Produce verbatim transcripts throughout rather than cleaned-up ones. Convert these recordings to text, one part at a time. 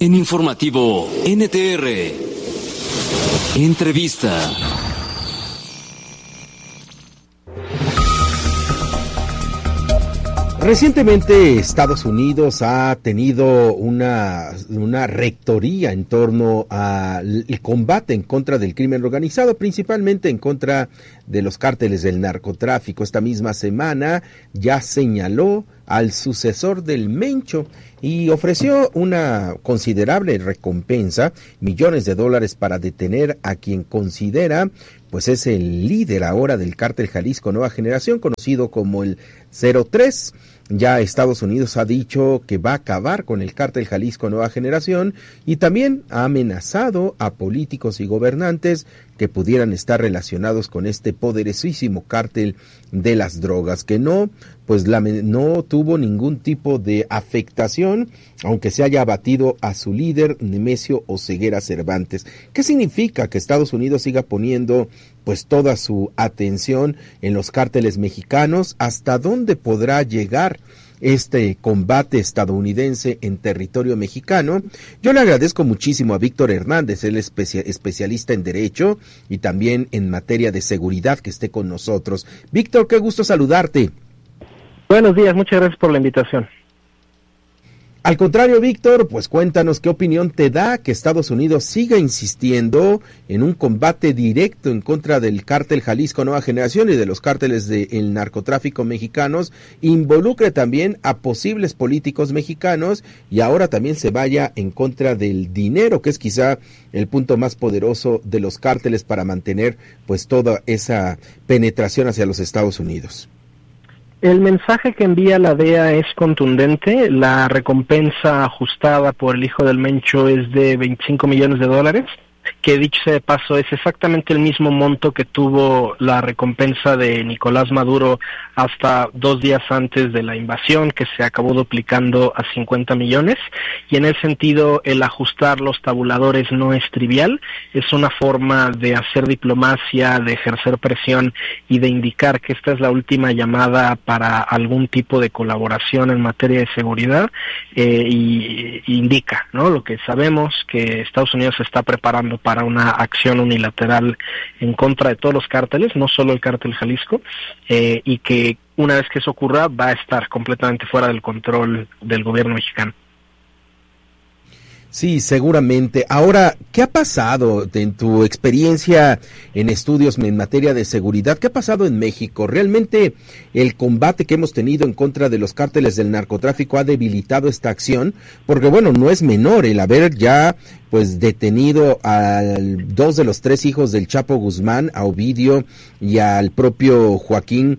En Informativo N T R, entrevista. Recientemente Estados Unidos ha tenido una, una rectoría en torno al combate en contra del crimen organizado, principalmente en contra de los cárteles del narcotráfico. Esta misma semana ya señaló al sucesor del Mencho y ofreció una considerable recompensa, millones de dólares, para detener a quien considera pues es el líder ahora del cártel Jalisco Nueva Generación, conocido como el cero tres. Ya Estados Unidos ha dicho que va a acabar con el cártel Jalisco Nueva Generación y también ha amenazado a políticos y gobernantes que pudieran estar relacionados con este poderosísimo cártel de las drogas, que no, pues la, no tuvo ningún tipo de afectación, aunque se haya abatido a su líder, Nemesio Oseguera Cervantes. ¿Qué significa que Estados Unidos siga poniendo pues toda su atención en los cárteles mexicanos? ¿Hasta dónde podrá llegar este combate estadounidense en territorio mexicano? Yo le agradezco muchísimo a Víctor Hernández, el especia, especialista en Derecho y también en materia de seguridad, que esté con nosotros. Víctor, qué gusto saludarte. Buenos días, muchas gracias por la invitación. Al contrario, Víctor, pues cuéntanos qué opinión te da que Estados Unidos siga insistiendo en un combate directo en contra del cártel Jalisco Nueva Generación y de los cárteles del narcotráfico mexicanos, involucre también a posibles políticos mexicanos y ahora también se vaya en contra del dinero, que es quizá el punto más poderoso de los cárteles para mantener pues toda esa penetración hacia los Estados Unidos. El mensaje que envía la D E A es contundente. La recompensa ajustada por el hijo del Mencho es de veinticinco millones de dólares, que dicho sea de paso es exactamente el mismo monto que tuvo la recompensa de Nicolás Maduro hasta dos días antes de la invasión, que se acabó duplicando a cincuenta millones, y en ese sentido el ajustar los tabuladores no es trivial, es una forma de hacer diplomacia, de ejercer presión y de indicar que esta es la última llamada para algún tipo de colaboración en materia de seguridad, eh, y, y indica, ¿no?, lo que sabemos, que Estados Unidos se está preparando para para una acción unilateral en contra de todos los cárteles, no solo el cártel Jalisco, eh, y que una vez que eso ocurra va a estar completamente fuera del control del gobierno mexicano. Sí, seguramente. Ahora, ¿qué ha pasado en tu experiencia en estudios en materia de seguridad? ¿Qué ha pasado en México? ¿Realmente el combate que hemos tenido en contra de los cárteles del narcotráfico ha debilitado esta acción? Porque, bueno, no es menor el haber ya pues detenido a dos de los tres hijos del Chapo Guzmán, a Ovidio y al propio Joaquín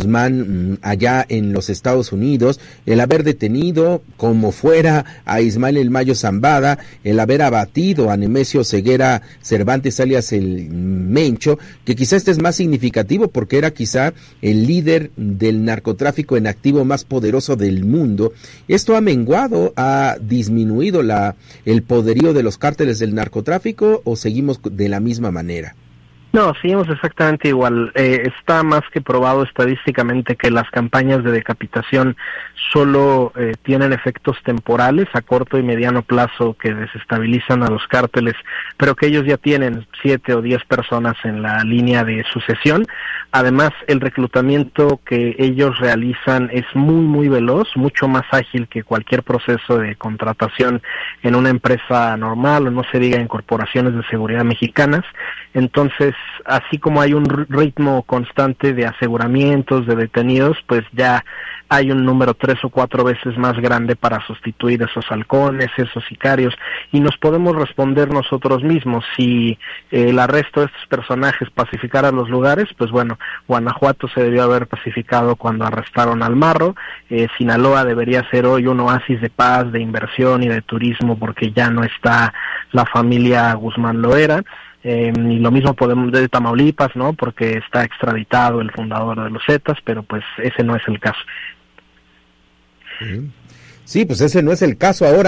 Guzmán allá en los Estados Unidos, el haber detenido como fuera a Ismael El Mayo Zambada, el haber abatido a Nemesio Oseguera Cervantes alias el Mencho, que quizá este es más significativo porque era quizá el líder del narcotráfico en activo más poderoso del mundo. Esto ha menguado, ha disminuido la el poderío de los cárteles del narcotráfico, ¿o seguimos de la misma manera? No, seguimos exactamente igual. Eh, está más que probado estadísticamente que las campañas de decapitación solo eh, tienen efectos temporales a corto y mediano plazo que desestabilizan a los cárteles, pero que ellos ya tienen siete o diez personas en la línea de sucesión. Además, el reclutamiento que ellos realizan es muy, muy veloz, mucho más ágil que cualquier proceso de contratación en una empresa normal, o no se diga en corporaciones de seguridad mexicanas. Entonces, así como hay un ritmo constante de aseguramientos, de detenidos, pues ya hay un número tres o cuatro veces más grande para sustituir esos halcones, esos sicarios, y nos podemos responder nosotros mismos. Si eh, el arresto de estos personajes pacificara los lugares, pues bueno, Guanajuato se debió haber pacificado cuando arrestaron al Marro, eh, Sinaloa debería ser hoy un oasis de paz, de inversión y de turismo, porque ya no está la familia Guzmán Loera. Eh, y lo mismo podemos de Tamaulipas, ¿no?, porque está extraditado el fundador de los Zetas, pero pues ese no es el caso. Sí, pues ese no es el caso. Ahora,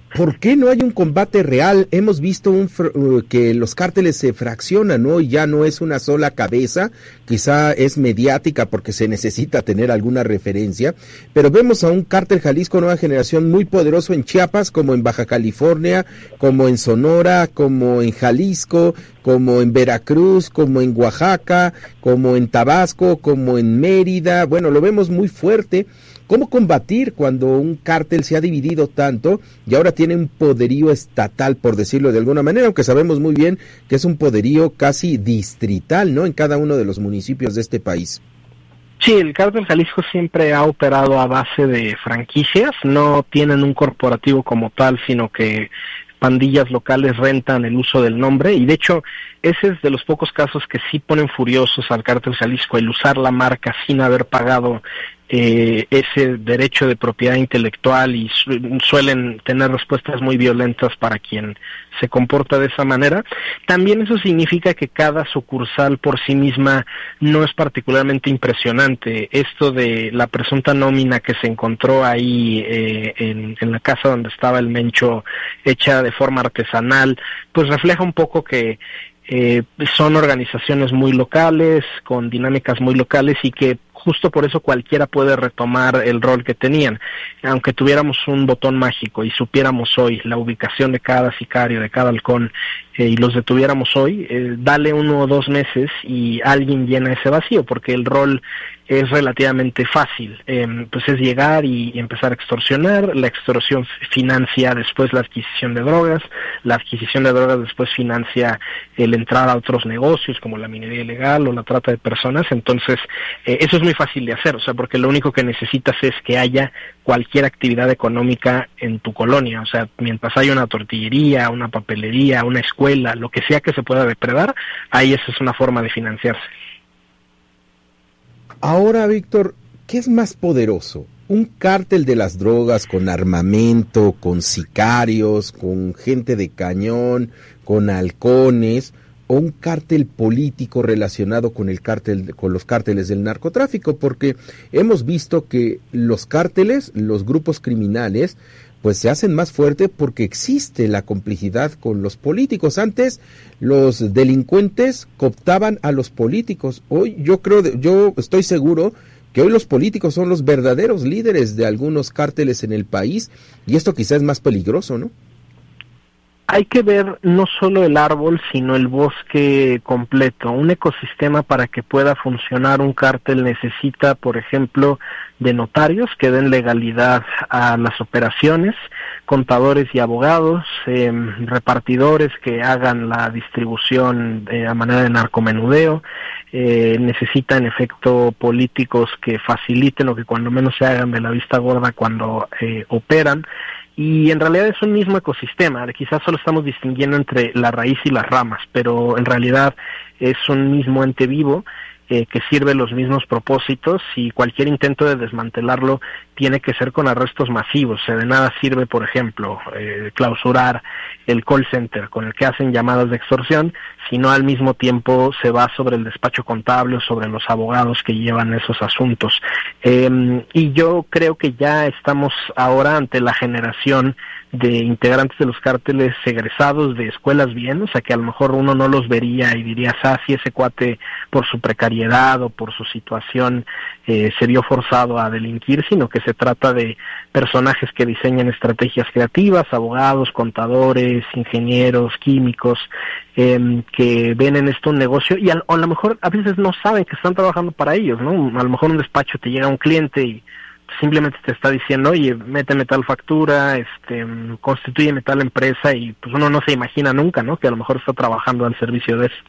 ¿Por qué no hay un combate real? Hemos visto un uh, que los cárteles se fraccionan, ¿no? Y ya no es una sola cabeza, quizá es mediática porque se necesita tener alguna referencia, pero vemos a un cártel Jalisco Nueva Generación muy poderoso en Chiapas, como en Baja California, como en Sonora, como en Jalisco, como en Veracruz, como en Oaxaca, como en Tabasco, como en Mérida. Bueno, lo vemos muy fuerte. ¿Cómo combatir cuando un cártel se ha dividido tanto y ahora tiene un poderío estatal, por decirlo de alguna manera, aunque sabemos muy bien que es un poderío casi distrital, ¿no?, en cada uno de los municipios de este país? Sí, el cártel Jalisco siempre ha operado a base de franquicias, no tienen un corporativo como tal, sino que pandillas locales rentan el uso del nombre, y de hecho ese es de los pocos casos que sí ponen furiosos al cártel Jalisco, el usar la marca sin haber pagado eh, ese derecho de propiedad intelectual, y su- suelen tener respuestas muy violentas para quien se comporta de esa manera. También eso significa que cada sucursal por sí misma no es particularmente impresionante. Esto de la presunta nómina que se encontró ahí eh, en, en la casa donde estaba el Mencho, hecha de forma artesanal, pues refleja un poco que eh, son organizaciones muy locales, con dinámicas muy locales, y que justo por eso cualquiera puede retomar el rol que tenían. Aunque tuviéramos un botón mágico y supiéramos hoy la ubicación de cada sicario, de cada halcón, eh, y los detuviéramos hoy, eh, dale uno o dos meses y alguien llena ese vacío, porque el rol es relativamente fácil. Eh, pues es llegar y, y empezar a extorsionar. La extorsión financia después la adquisición de drogas, la adquisición de drogas después financia el entrar a otros negocios como la minería ilegal o la trata de personas. Entonces eh, eso es muy fácil de hacer, o sea, porque lo único que necesitas es que haya cualquier actividad económica en tu colonia. O sea, mientras haya una tortillería, una papelería, una escuela, lo que sea que se pueda depredar, ahí esa es una forma de financiarse. Ahora, Víctor, ¿qué es más poderoso? ¿Un cártel de las drogas con armamento, con sicarios, con gente de cañón, con halcones, o un cártel político relacionado con el cártel, con los cárteles del narcotráfico? Porque hemos visto que los cárteles, los grupos criminales, pues se hacen más fuerte porque existe la complicidad con los políticos. Antes los delincuentes cooptaban a los políticos. Hoy yo creo, yo estoy seguro que hoy los políticos son los verdaderos líderes de algunos cárteles en el país, y esto quizás es más peligroso, ¿no? Hay que ver no solo el árbol, sino el bosque completo. Un ecosistema, para que pueda funcionar un cártel, necesita, por ejemplo, de notarios que den legalidad a las operaciones, contadores y abogados, eh, repartidores que hagan la distribución eh, a manera de narcomenudeo. Eh, necesita en efecto políticos que faciliten o que cuando menos se hagan de la vista gorda cuando eh, operan. Y en realidad es un mismo ecosistema, quizás solo estamos distinguiendo entre la raíz y las ramas, pero en realidad es un mismo ente vivo eh, que sirve los mismos propósitos, y cualquier intento de desmantelarlo tiene que ser con arrestos masivos. O sea, de nada sirve, por ejemplo, eh, clausurar el call center con el que hacen llamadas de extorsión, si no al mismo tiempo se va sobre el despacho contable o sobre los abogados que llevan esos asuntos. Eh, y yo creo que ya estamos ahora ante la generación de integrantes de los cárteles egresados de escuelas bien, o sea, que a lo mejor uno no los vería y diría, ah, sí, ese cuate por su precariedad o por su situación eh, se vio forzado a delinquir, sino que se trata de personajes que diseñan estrategias creativas, abogados, contadores, ingenieros, químicos, eh, que ven en esto un negocio, y a, o a lo mejor a veces no saben que están trabajando para ellos, ¿no? A lo mejor un despacho te llega un cliente y simplemente te está diciendo, oye, méteme tal factura, este, constitúyeme tal empresa, y pues uno no se imagina nunca, ¿no?, que a lo mejor está trabajando al servicio de eso.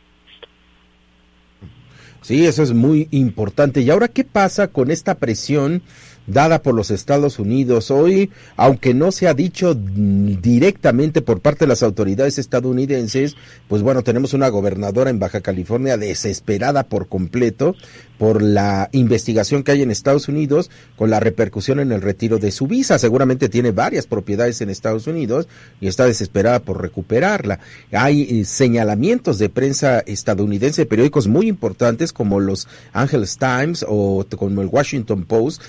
Sí, eso es muy importante. ¿Y ahora qué pasa con esta presión dada por los Estados Unidos? Hoy, aunque no se ha dicho directamente por parte de las autoridades estadounidenses, pues bueno, tenemos una gobernadora en Baja California desesperada por completo por la investigación que hay en Estados Unidos con la repercusión en el retiro de su visa. Seguramente tiene varias propiedades en Estados Unidos y está desesperada por recuperarla. Hay eh, señalamientos de prensa estadounidense, periódicos muy importantes como los Angeles Times o como el Washington Post, que señalan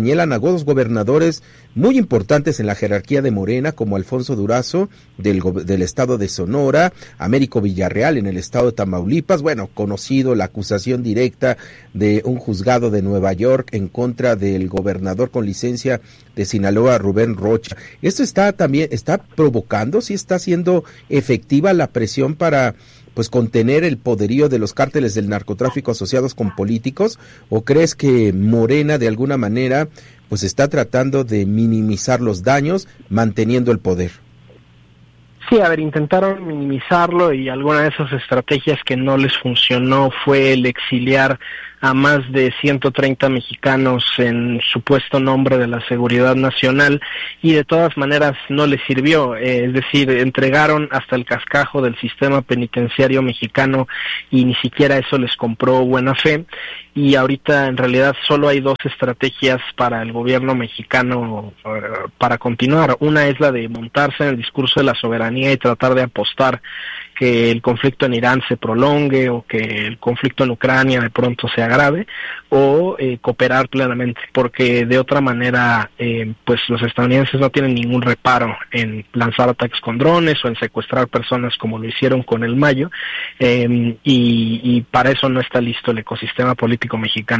señalan a dos gobernadores muy importantes en la jerarquía de Morena, como Alfonso Durazo del, del estado de Sonora, Américo Villarreal en el estado de Tamaulipas, bueno, conocido la acusación directa de un juzgado de Nueva York en contra del gobernador con licencia de Sinaloa, Rubén Rocha. Esto está también, está provocando, sí está siendo efectiva la presión para pues contener el poderío de los cárteles del narcotráfico asociados con políticos, o crees que Morena de alguna manera pues está tratando de minimizar los daños manteniendo el poder? Sí, a ver, intentaron minimizarlo y alguna de esas estrategias que no les funcionó fue el exiliar a más de ciento treinta mexicanos en supuesto nombre de la seguridad nacional, y de todas maneras no les sirvió, eh, es decir, entregaron hasta el cascajo del sistema penitenciario mexicano y ni siquiera eso les compró buena fe, y ahorita en realidad solo hay dos estrategias para el gobierno mexicano uh, para continuar. Una es la de montarse en el discurso de la soberanía y tratar de apostar que el conflicto en Irán se prolongue o que el conflicto en Ucrania de pronto se agrave, o eh, cooperar plenamente, porque de otra manera eh, pues los estadounidenses no tienen ningún reparo en lanzar ataques con drones o en secuestrar personas como lo hicieron con el Mayo, eh, y, y para eso no está listo el ecosistema político mexicano.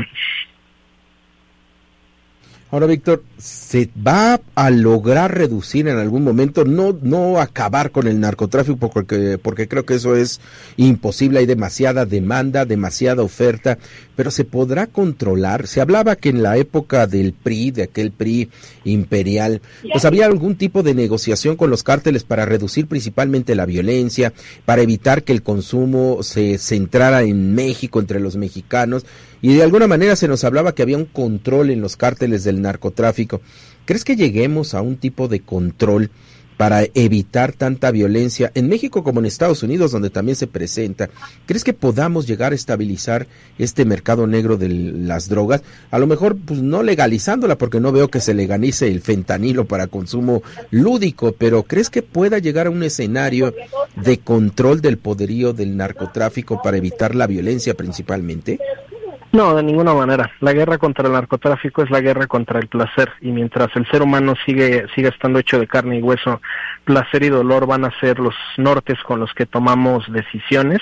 Ahora, Víctor, ¿se va a lograr reducir en algún momento, no no acabar con el narcotráfico, porque porque creo que eso es imposible, hay demasiada demanda, demasiada oferta, pero se podrá controlar? Se hablaba que en la época del P R I, de aquel P R I imperial, pues había algún tipo de negociación con los cárteles para reducir principalmente la violencia, para evitar que el consumo se centrara en México, entre los mexicanos, y de alguna manera se nos hablaba que había un control en los cárteles del narcotráfico. ¿Crees que lleguemos a un tipo de control para evitar tanta violencia en México como en Estados Unidos, donde también se presenta? ¿Crees que podamos llegar a estabilizar este mercado negro de las drogas? A lo mejor pues no legalizándola, porque no veo que se legalice el fentanilo para consumo lúdico, pero ¿crees que pueda llegar a un escenario de control del poderío del narcotráfico para evitar la violencia principalmente? No, de ninguna manera. La guerra contra el narcotráfico es la guerra contra el placer, y mientras el ser humano sigue sigue estando hecho de carne y hueso, placer y dolor van a ser los nortes con los que tomamos decisiones.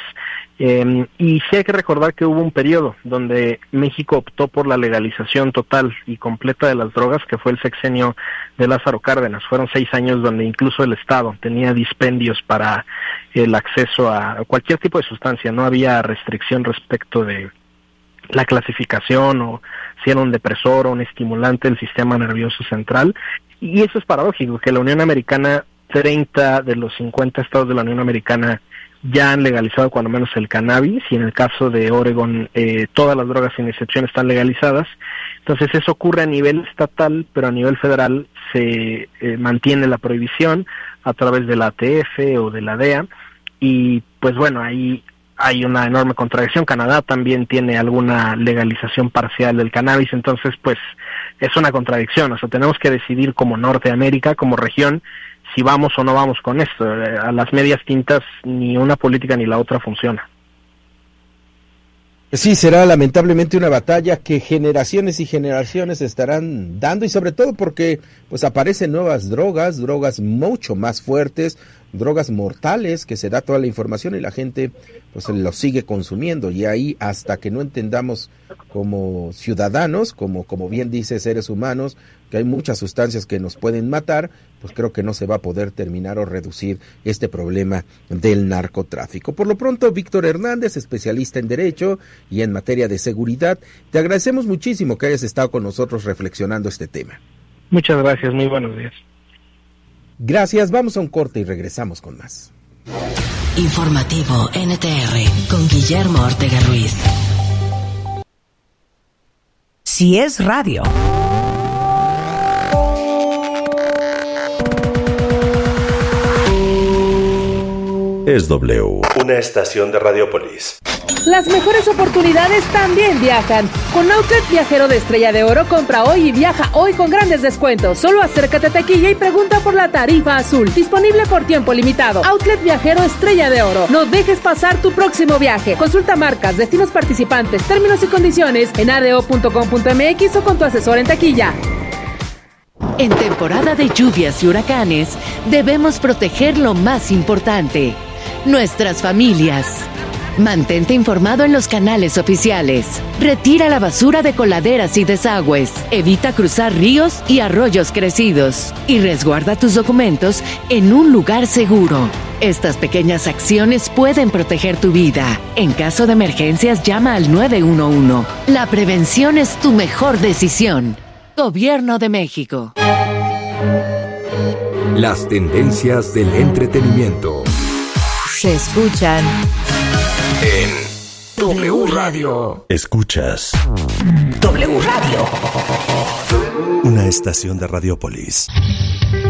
Eh, y sí hay que recordar que hubo un periodo donde México optó por la legalización total y completa de las drogas, que fue el sexenio de Lázaro Cárdenas. Fueron seis años donde incluso el Estado tenía dispendios para el acceso a cualquier tipo de sustancia. No había restricción respecto de la clasificación o si era un depresor o un estimulante del sistema nervioso central. Y eso es paradójico, que la Unión Americana, treinta de los cincuenta estados de la Unión Americana ya han legalizado cuando menos el cannabis, y en el caso de Oregon eh, todas las drogas sin excepción están legalizadas. Entonces eso ocurre a nivel estatal, pero a nivel federal se eh, mantiene la prohibición a través de la A T F o de la D E A, y pues bueno, ahí hay una enorme contradicción. Canadá también tiene alguna legalización parcial del cannabis, entonces pues es una contradicción. O sea, tenemos que decidir como Norteamérica, como región, si vamos o no vamos con esto. A las medias tintas ni una política ni la otra funciona. Sí, será lamentablemente una batalla que generaciones y generaciones estarán dando, y sobre todo porque pues aparecen nuevas drogas, drogas mucho más fuertes, drogas mortales, que se da toda la información y la gente pues lo sigue consumiendo, y ahí hasta que no entendamos como ciudadanos, como como bien dice, seres humanos, que hay muchas sustancias que nos pueden matar, pues creo que no se va a poder terminar o reducir este problema del narcotráfico. Por lo pronto, Víctor Hernández, especialista en Derecho y en materia de seguridad, te agradecemos muchísimo que hayas estado con nosotros reflexionando este tema. Muchas gracias, muy buenos días. Gracias, vamos a un corte y regresamos con más. Informativo N T R con Guillermo Ortega Ruiz. Si es radio. Es W, una estación de Radiopolis. Las mejores oportunidades también viajan. Con Outlet Viajero de Estrella de Oro, compra hoy y viaja hoy con grandes descuentos. Solo acércate a taquilla y pregunta por la tarifa azul. Disponible por tiempo limitado. Outlet Viajero Estrella de Oro. No dejes pasar tu próximo viaje. Consulta marcas, destinos participantes, términos y condiciones en a d o punto com punto m x o con tu asesor en taquilla. En temporada de lluvias y huracanes, debemos proteger lo más importante, nuestras familias. Mantente informado en los canales oficiales. Retira la basura de coladeras y desagües. Evita cruzar ríos y arroyos crecidos. Y resguarda tus documentos en un lugar seguro. Estas pequeñas acciones pueden proteger tu vida. En caso de emergencias, llama al nueve uno uno. La prevención es tu mejor decisión. Gobierno de México. Las tendencias del entretenimiento Se escuchan en W Radio. Escuchas W Radio. una estación de Radiopolis.